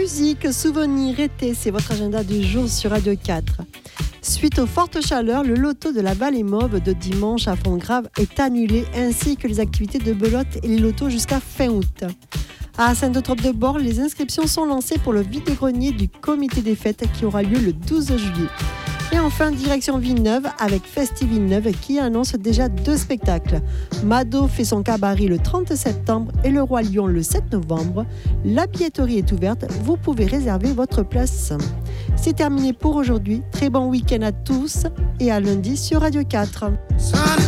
Musique, souvenirs, été, c'est votre agenda du jour sur Radio 4. Suite aux fortes chaleurs, le loto de la Vallée Mauve de dimanche à Fontgrave est annulé, ainsi que les activités de belote et les lotos jusqu'à fin août. À Sainte-Eutrope-de-Born, les inscriptions sont lancées pour le vide-grenier du comité des fêtes qui aura lieu le 12 juillet. Et enfin, direction Villeneuve avec Festi Villeneuve qui annonce déjà 2 spectacles. Mado fait son cabaret le 30 septembre et le Roi Lion le 7 novembre. La billetterie est ouverte, vous pouvez réserver votre place. C'est terminé pour aujourd'hui. Très bon week-end à tous et à lundi sur Radio 4.